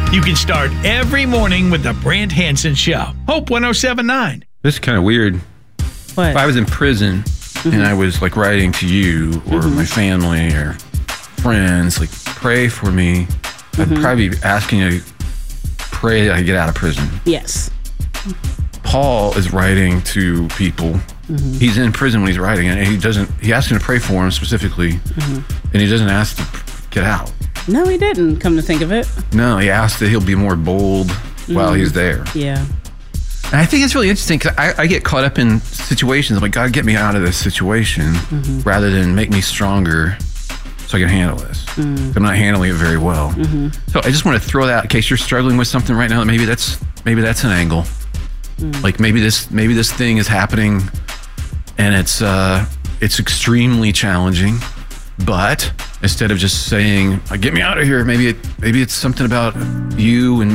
You can start every morning with the Brant Hansen Show. Hope 107.9. This is kind of weird. What? If I was in prison and I was like writing to you or my family or friends, like pray for me, I'd probably be asking you to pray that I get out of prison. Yes. Paul is writing to people. He's in prison when he's writing, and he asks him to pray for him specifically, and he doesn't ask to get out. No, he didn't, come to think of it. No, he asks that he'll be more bold while he's there. Yeah. And I think it's really interesting because I get caught up in situations. I'm like, God, get me out of this situation rather than make me stronger so I can handle this. I'm not handling it very well. So I just want to throw that in case you're struggling with something right now. Maybe that's an angle. Like maybe this thing is happening and it's extremely challenging. But instead of just saying, "Get me out of here," maybe it's something about you and